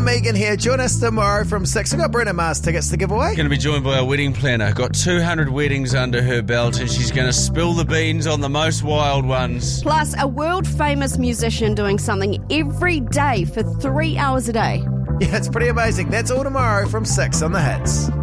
Megan here. Join us tomorrow from 6. We've got Brenna Mars tickets to give away. Going to be joined by our wedding planner. Got 200 weddings under her belt, and she's going to spill the beans on the most wild ones. Plus, a world-famous musician doing something every day for 3 hours a day. Yeah, it's pretty amazing. That's all tomorrow from 6 on The Hits.